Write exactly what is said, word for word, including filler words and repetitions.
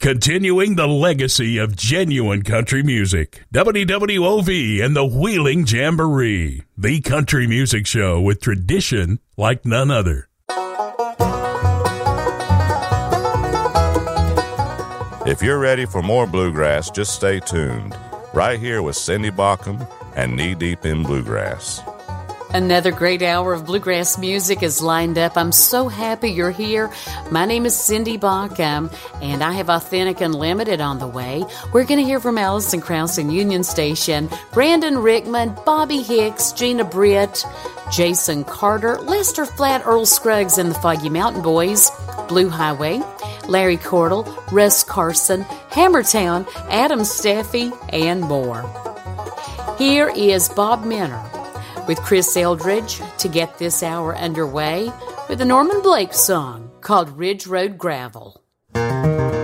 Continuing the legacy of genuine country music. W W O V and the Wheeling Jamboree. The country music show with tradition like none other. If you're ready for more bluegrass, just stay tuned. Right here with Cindy Baucom and Knee Deep in Bluegrass. Another great hour of bluegrass music is lined up. I'm so happy you're here. My name is Cindy Baucom, and I have Authentic Unlimited on the way. We're going to hear from Allison Krauss in Union Station, Brandon Rickman, Bobby Hicks, Gina Britt, Jason Carter, Lester Flatt, Earl Scruggs and the Foggy Mountain Boys, Blue Highway, Larry Cordell, Russ Carson, Hammertown, Adam Steffi, and more. Here is Bob Minner with Chris Eldridge to get this hour underway with a Norman Blake song called Ridge Road Gravel.